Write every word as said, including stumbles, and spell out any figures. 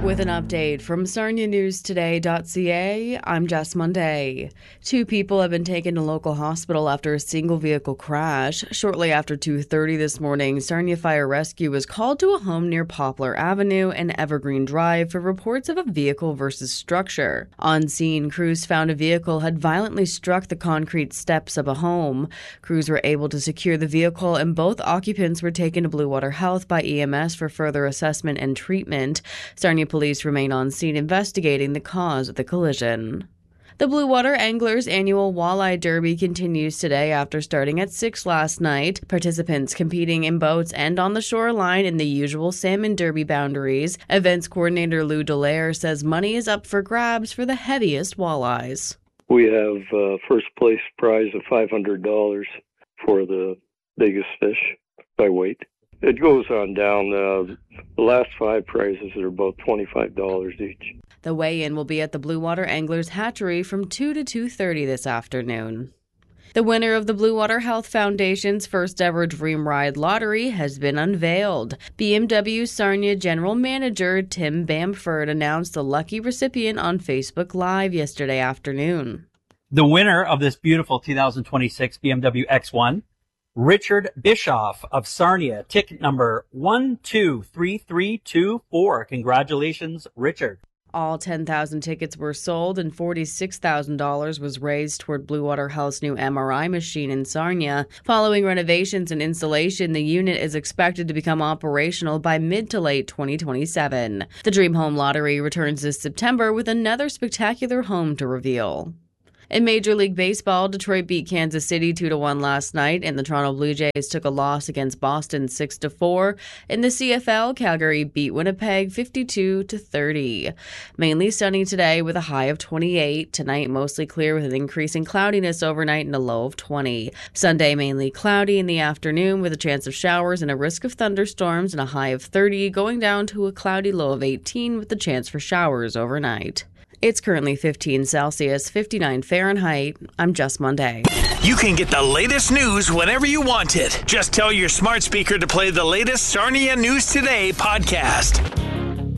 With an update from Sarnia News Today dot C A, I'm Jess Monday. Two people have been taken to local hospital after a single vehicle crash. Shortly after two thirty this morning, Sarnia Fire Rescue was called to a home near Poplar Avenue and Evergreen Drive for reports of a vehicle versus structure. On scene, crews found a vehicle had violently struck the concrete steps of a home. Crews were able to secure the vehicle and both occupants were taken to Blue Water Health by E M S for further assessment and treatment. Sarnia Police remain on scene investigating the cause of the collision. The Blue Water Anglers annual Walleye Derby continues today after starting at six last night. Participants competing in boats and on the shoreline in the usual salmon derby boundaries. Events coordinator Lou Dallaire says money is up for grabs for the heaviest walleyes. We have a first place prize of five hundred dollars for the biggest fish by weight. It goes on down. Uh, the last five prizes are about twenty-five dollars each. The weigh-in will be at the Blue Water Anglers Hatchery from two to two thirty this afternoon. The winner of the Blue Water Health Foundation's first ever Dream Ride Lottery has been unveiled. B M W Sarnia General Manager Tim Bamford announced the lucky recipient on Facebook Live yesterday afternoon. The winner of this beautiful two thousand twenty-six B M W X one, Richard Bischoff of Sarnia, ticket number one two three three two four. Congratulations, Richard. All ten thousand tickets were sold and forty-six thousand dollars was raised toward Blue Water Health's new M R I machine in Sarnia. Following renovations and installation, the unit is expected to become operational by mid to late twenty twenty-seven. The Dream Home Lottery returns this September with another spectacular home to reveal. In Major League Baseball, Detroit beat Kansas City two to one last night, and the Toronto Blue Jays took a loss against Boston six to four. In the C F L, Calgary beat Winnipeg fifty-two to thirty. Mainly sunny today with a high of twenty-eight. Tonight, mostly clear with an increase in cloudiness overnight and a low of twenty. Sunday, mainly cloudy in the afternoon with a chance of showers and a risk of thunderstorms and a high of thirty, going down to a cloudy low of eighteen with the chance for showers overnight. It's currently fifteen Celsius, fifty-nine Fahrenheit. I'm Jess Monday. You can get the latest news whenever you want it. Just tell your smart speaker to play the latest Sarnia News Today podcast.